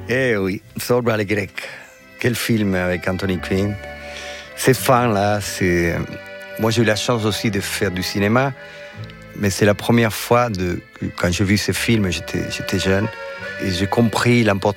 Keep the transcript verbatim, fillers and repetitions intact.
Eh oui, Zorba le Grec. Quel film avec Anthony Quinn. Cette fin-là, c'est... Moi, j'ai eu la chance aussi de faire du cinéma, mais c'est la première fois, de... quand j'ai vu ce film, j'étais, j'étais jeune, et j'ai compris l'importance